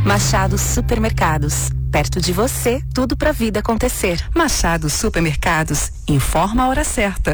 Machado Supermercados. Perto de você, tudo pra vida acontecer. Machado Supermercados. Informa a hora certa.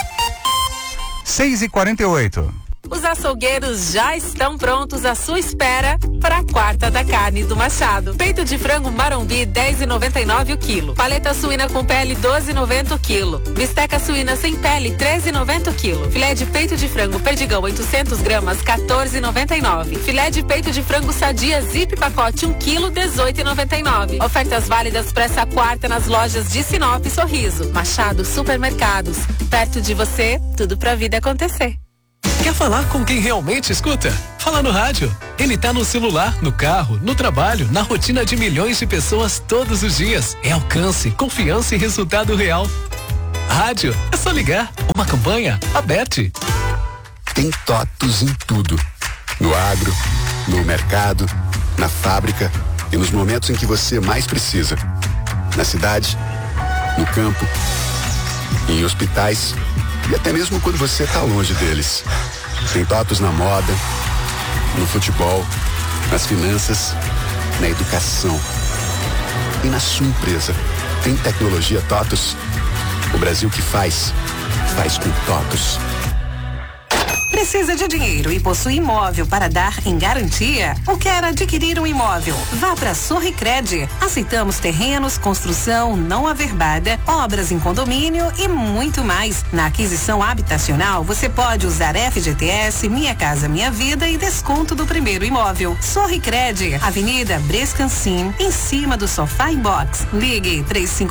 6h48. Os açougueiros já estão prontos à sua espera para a quarta da carne do Machado. Peito de frango Marombi, R$10,99 o quilo. Paleta suína com pele, R$12,90 o quilo. Bisteca suína sem pele, R$13,90 o quilo. Filé de peito de frango Perdigão, 800 gramas, R$14,99. Filé de peito de frango Sadia Zip pacote 1 quilo, R$18,99. Ofertas válidas para essa quarta nas lojas de Sinop e Sorriso. Machado Supermercados. Perto de você, tudo pra vida acontecer. Quer falar com quem realmente escuta? Fala no rádio. Ele tá no celular, no carro, no trabalho, na rotina de milhões de pessoas todos os dias. É alcance, confiança e resultado real. Rádio, é só ligar. Uma campanha aberta. Tem TOTUS em tudo. No agro, no mercado, na fábrica e nos momentos em que você mais precisa. Na cidade, no campo, em hospitais e até mesmo quando você está longe deles. Tem TOTUS na moda, no futebol, nas finanças, na educação e na sua empresa. Tem tecnologia TOTUS. O Brasil que faz com TOTUS. Precisa de dinheiro e possui imóvel para dar em garantia? Ou quer adquirir um imóvel? Vá para Sorricred. Aceitamos terrenos, construção não averbada, obras em condomínio e muito mais. Na aquisição habitacional, você pode usar FGTS, Minha Casa Minha Vida e desconto do primeiro imóvel. Sorricred, Avenida Brescancim, em cima do Sofá em Box. Ligue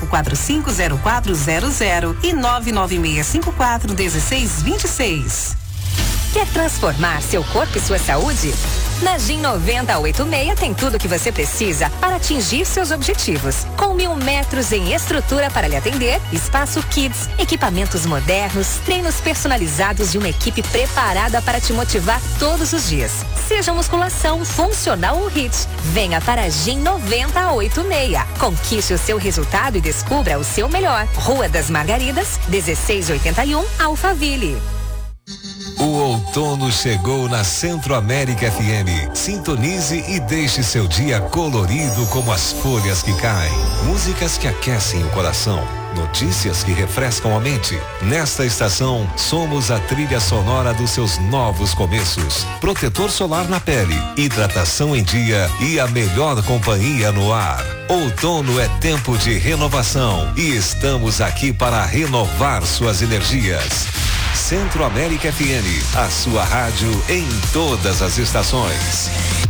3545-0400 e 99654-1626. Quer transformar seu corpo e sua saúde? Na GIM 9086 tem tudo o que você precisa para atingir seus objetivos. Com 1.000 metros em estrutura para lhe atender, espaço kids, equipamentos modernos, treinos personalizados e uma equipe preparada para te motivar todos os dias. Seja musculação, funcional ou HIIT, venha para a GIM 9086. Conquiste o seu resultado e descubra o seu melhor. Rua das Margaridas, 1681, Alphaville. O outono chegou na Centro-América FM. Sintonize e deixe seu dia colorido como as folhas que caem. Músicas que aquecem o coração. Notícias que refrescam a mente. Nesta estação, somos a trilha sonora dos seus novos começos. Protetor solar na pele, hidratação em dia e a melhor companhia no ar. Outono é tempo de renovação e estamos aqui para renovar suas energias. Centro-América FM, a sua rádio em todas as estações.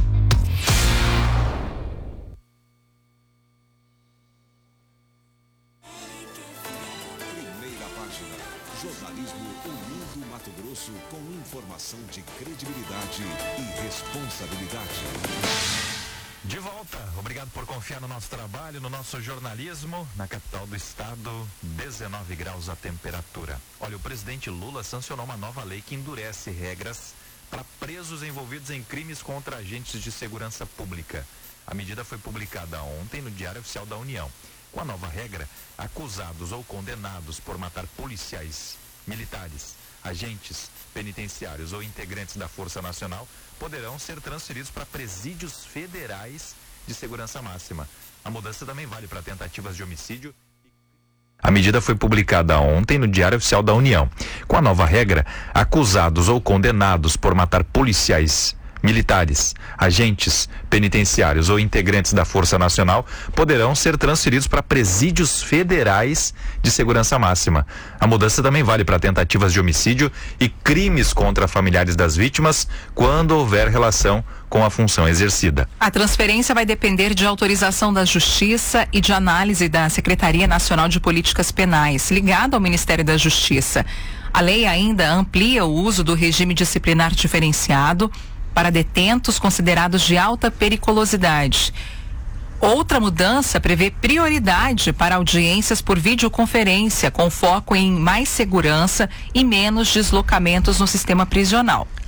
Primeira página, jornalismo unindo Mato Grosso com informação de credibilidade e responsabilidade. De volta, obrigado por confiar no nosso trabalho, no nosso jornalismo. Na capital do estado, 19 graus a temperatura. Olha, o presidente Lula sancionou uma nova lei que endurece regras para presos envolvidos em crimes contra agentes de segurança pública. A medida foi publicada ontem no Diário Oficial da União. Com a nova regra, acusados ou condenados por matar policiais, militares, agentes penitenciários ou integrantes da Força Nacional poderão ser transferidos para presídios federais de segurança máxima. A mudança também vale para tentativas de homicídio. A medida foi publicada ontem no Diário Oficial da União. Com a nova regra, acusados ou condenados por matar policiais, militares, agentes penitenciários ou integrantes da Força Nacional poderão ser transferidos para presídios federais de segurança máxima. A mudança também vale para tentativas de homicídio e crimes contra familiares das vítimas, quando houver relação com a função exercida. A transferência vai depender de autorização da Justiça e de análise da Secretaria Nacional de Políticas Penais, ligada ao Ministério da Justiça. A lei ainda amplia o uso do regime disciplinar diferenciado para detentos considerados de alta periculosidade. Outra mudança prevê prioridade para audiências por videoconferência, com foco em mais segurança e menos deslocamentos no sistema prisional.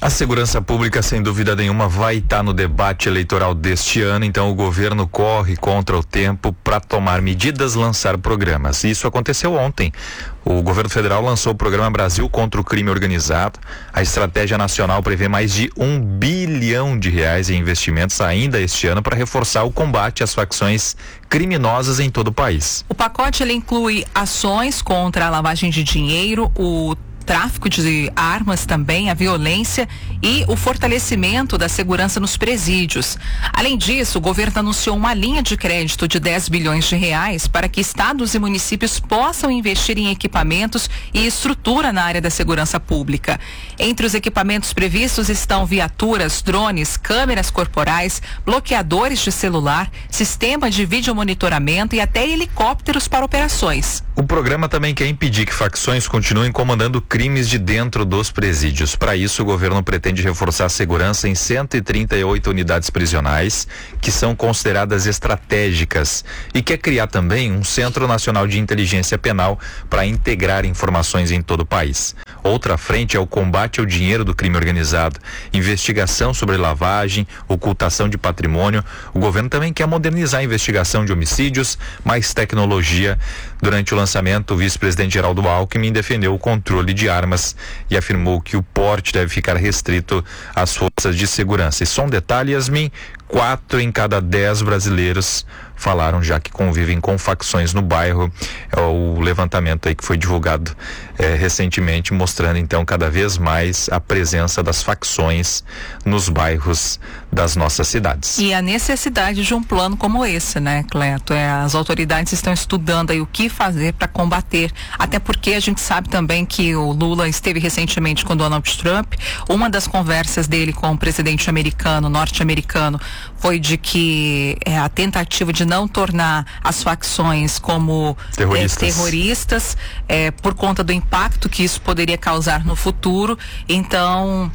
A segurança pública, sem dúvida nenhuma, vai estar no debate eleitoral deste ano, então o governo corre contra o tempo para tomar medidas, lançar programas. Isso aconteceu ontem. O governo federal lançou o programa Brasil contra o Crime Organizado. A estratégia nacional prevê mais de R$1 bilhão em investimentos ainda este ano para reforçar o combate às facções criminosas em todo o país. O pacote ele inclui ações contra a lavagem de dinheiro, o tráfico de armas também, a violência e o fortalecimento da segurança nos presídios. Além disso, o governo anunciou uma linha de crédito de R$10 bilhões para que estados e municípios possam investir em equipamentos e estrutura na área da segurança pública. Entre os equipamentos previstos estão viaturas, drones, câmeras corporais, bloqueadores de celular, sistema de videomonitoramento e até helicópteros para operações. O programa também quer impedir que facções continuem comandando crimes de dentro dos presídios. Para isso, o governo pretende reforçar a segurança em 138 unidades prisionais, que são consideradas estratégicas, e quer criar também um Centro Nacional de Inteligência Penal para integrar informações em todo o país. Outra frente é o combate ao dinheiro do crime organizado, investigação sobre lavagem, ocultação de patrimônio. O governo também quer modernizar a investigação de homicídios, mais tecnologia. Durante o lançamento, o vice-presidente Geraldo Alckmin defendeu o controle de armas e afirmou que o porte deve ficar restrito às forças de segurança. E só um detalhe, Yasmin, 4 em cada 10 brasileiros falaram já que convivem com facções no bairro. É o levantamento aí que foi divulgado recentemente, mostrando então cada vez mais a presença das facções nos bairros das nossas cidades. E a necessidade de um plano como esse, né, Cleto? As autoridades estão estudando aí o que fazer para combater, até porque a gente sabe também que o Lula esteve recentemente com Donald Trump. Uma das conversas dele com o presidente norte-americano, foi de que a tentativa de não tornar as facções como terroristas por conta do impacto que isso poderia causar no futuro. Então,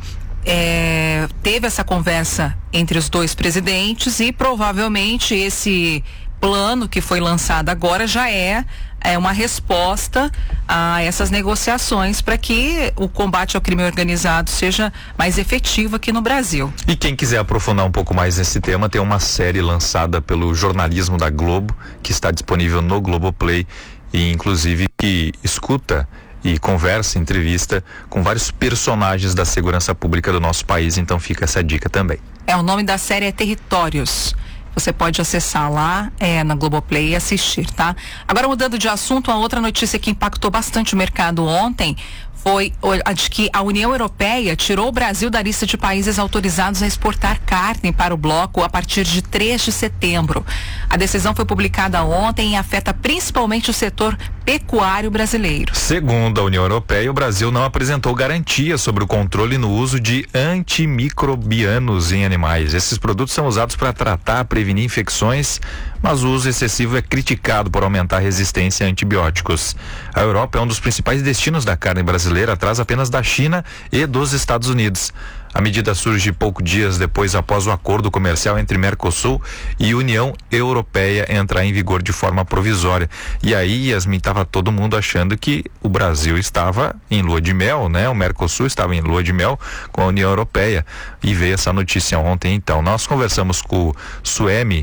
teve essa conversa entre os dois presidentes e provavelmente esse plano que foi lançado agora já é uma resposta a essas negociações para que o combate ao crime organizado seja mais efetivo aqui no Brasil. E quem quiser aprofundar um pouco mais nesse tema, tem uma série lançada pelo jornalismo da Globo, que está disponível no Globoplay, e inclusive que escuta e conversa, entrevista com vários personagens da segurança pública do nosso país. Então fica essa dica também. O nome da série é Territórios. Você pode acessar lá na Globoplay e assistir, tá? Agora, mudando de assunto, uma outra notícia que impactou bastante o mercado ontem foi a de que a União Europeia tirou o Brasil da lista de países autorizados a exportar carne para o bloco a partir de 3 de setembro. A decisão foi publicada ontem e afeta principalmente o setor pecuário brasileiro. Segundo a União Europeia, o Brasil não apresentou garantia sobre o controle no uso de antimicrobianos em animais. Esses produtos são usados para tratar, prevenir infecções, mas o uso excessivo é criticado por aumentar a resistência a antibióticos. A Europa é um dos principais destinos da carne brasileira, atrás apenas da China e dos Estados Unidos. A medida surge poucos dias depois, após o acordo comercial entre Mercosul e União Europeia entrar em vigor de forma provisória. E aí, Yasmin, estava todo mundo achando que o Brasil estava em lua de mel, né? O Mercosul estava em lua de mel com a União Europeia. E veio essa notícia ontem, então. Nós conversamos com o Suemi,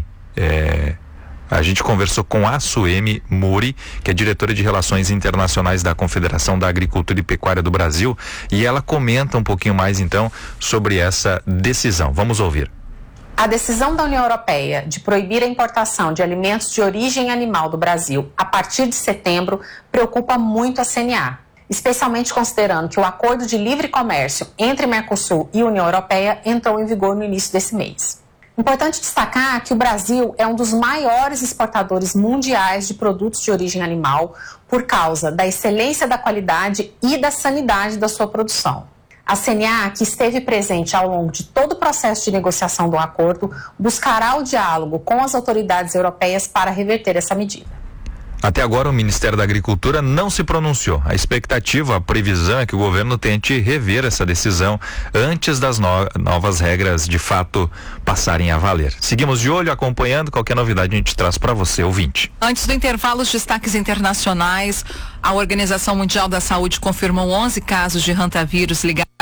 a gente conversou com a Suemi Muri, que é diretora de Relações Internacionais da Confederação da Agricultura e Pecuária do Brasil, e ela comenta um pouquinho mais então sobre essa decisão. Vamos ouvir. A decisão da União Europeia de proibir a importação de alimentos de origem animal do Brasil a partir de setembro preocupa muito a CNA, especialmente considerando que o acordo de livre comércio entre Mercosul e União Europeia entrou em vigor no início desse mês. Importante destacar que o Brasil é um dos maiores exportadores mundiais de produtos de origem animal por causa da excelência da qualidade e da sanidade da sua produção. A CNA, que esteve presente ao longo de todo o processo de negociação do acordo, buscará o diálogo com as autoridades europeias para reverter essa medida. Até agora, o Ministério da Agricultura não se pronunciou. A expectativa, a previsão é que o governo tente rever essa decisão antes das novas regras de fato passarem a valer. Seguimos de olho, acompanhando. Qualquer novidade a gente traz para você, ouvinte. Antes do intervalo, os destaques internacionais. A Organização Mundial da Saúde confirmou 11 casos de hantavírus ligados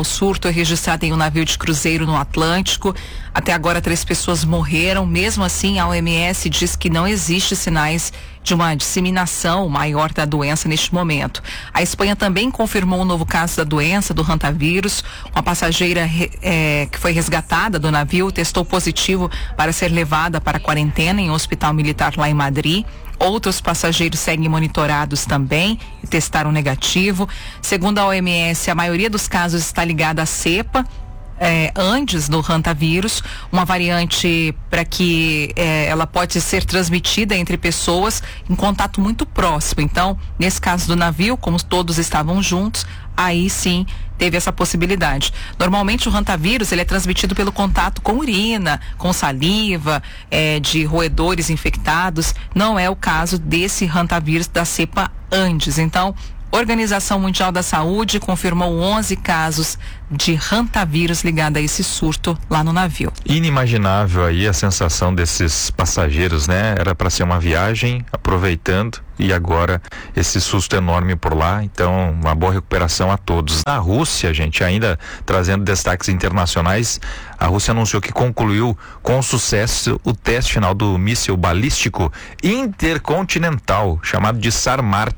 O surto é registrado em um navio de cruzeiro no Atlântico. Até agora 3 pessoas morreram. Mesmo assim, a OMS diz que não existe sinais de uma disseminação maior da doença neste momento. A Espanha também confirmou um novo caso da doença, do hantavírus. Uma passageira que foi resgatada do navio testou positivo para ser levada para quarentena em um hospital militar lá em Madrid. Outros passageiros seguem monitorados também e testaram negativo. Segundo a OMS, a maioria dos casos está ligada à cepa antes do hantavírus, uma variante para que ela pode ser transmitida entre pessoas em contato muito próximo. Então, nesse caso do navio, como todos estavam juntos, aí sim teve essa possibilidade. Normalmente o hantavírus ele é transmitido pelo contato com urina, com saliva, de roedores infectados. Não é o caso desse hantavírus da cepa Andes. Então, Organização Mundial da Saúde confirmou 11 casos de hantavírus ligado a esse surto lá no navio. Inimaginável aí a sensação desses passageiros, né? Era para ser uma viagem, aproveitando, e agora esse susto enorme por lá. Então, uma boa recuperação a todos. Na Rússia, gente, ainda trazendo destaques internacionais, a Rússia anunciou que concluiu com sucesso o teste final do míssil balístico intercontinental, chamado de Sarmat.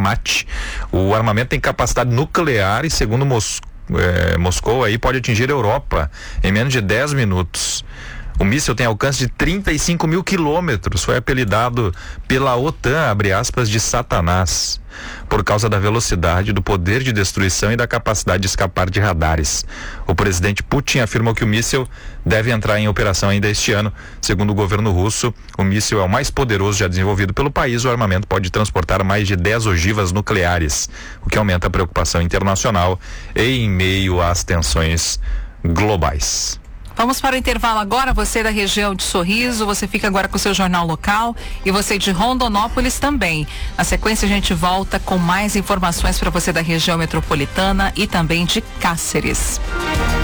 O armamento tem capacidade nuclear e, segundo Moscou, aí pode atingir a Europa em menos de 10 minutos. O míssil tem alcance de 35 mil quilômetros. Foi apelidado pela OTAN, abre aspas, de Satanás, por causa da velocidade, do poder de destruição e da capacidade de escapar de radares. O presidente Putin afirmou que o míssil deve entrar em operação ainda este ano. Segundo o governo russo, o míssil é o mais poderoso já desenvolvido pelo país. O armamento pode transportar mais de 10 ogivas nucleares, o que aumenta a preocupação internacional em meio às tensões globais. Vamos para o intervalo agora. Você da região de Sorriso, você fica agora com o seu jornal local, e você de Rondonópolis também. Na sequência a gente volta com mais informações para você da região metropolitana e também de Cáceres.